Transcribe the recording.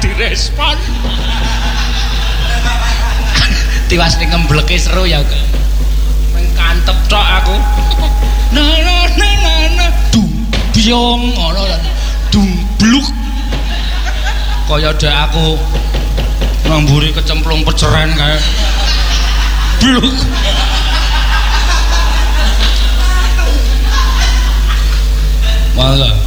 direspon. Tiwas ning ngembleke seru ya. Meng kantep tok aku. Na dung biong ngono lho. Dung bluk. Kaya dek aku ngamburi kecemplung peceren kae. Bluk. Mangga.